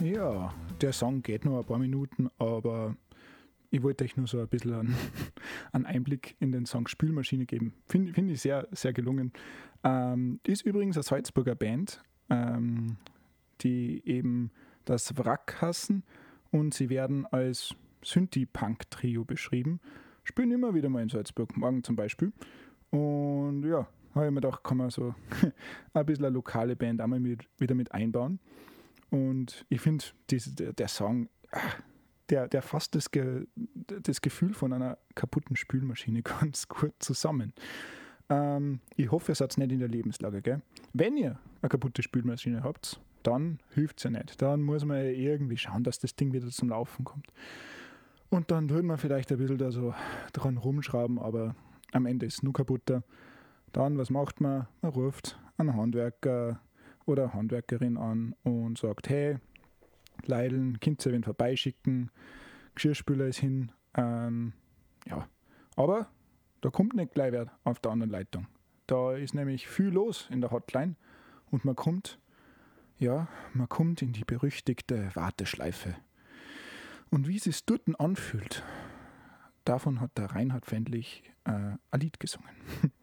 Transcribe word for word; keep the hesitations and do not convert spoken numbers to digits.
Ja, der Song geht noch ein paar Minuten, aber ich wollte euch nur so ein bisschen einen, einen Einblick in den Song Spülmaschine geben. Finde find ich sehr, sehr gelungen. Ähm, ist übrigens eine Salzburger Band, ähm, die eben das Wrack hassen und sie werden als Synthie-Punk-Trio beschrieben. Spielen immer wieder mal in Salzburg, morgen zum Beispiel. Und ja, habe ich mir gedacht, kann man so ein bisschen eine lokale Band auch mal mit, wieder mit einbauen. Und ich finde, der, der Song, der, der fasst das, Ge, das Gefühl von einer kaputten Spülmaschine ganz gut zusammen. Ähm, ich hoffe, ihr seid nicht in der Lebenslage, gell? Wenn ihr eine kaputte Spülmaschine habt, dann hilft es ja nicht. Dann muss man ja irgendwie schauen, dass das Ding wieder zum Laufen kommt. Und dann würde man vielleicht ein bisschen da so dran rumschrauben, aber am Ende ist es nur kaputter. Dann, was macht man? Man ruft einen Handwerker oder eine Handwerkerin an und sagt, hey, Leideln, könnt ihr wen vorbeischicken, Geschirrspüler ist hin. Ähm, ja, aber da kommt nicht gleich wer auf der anderen Leitung. Da ist nämlich viel los in der Hotline und man kommt, ja, man kommt in die berüchtigte Warteschleife. Und wie es sich dort anfühlt, davon hat der Reinhard Fendlich äh, ein Lied gesungen.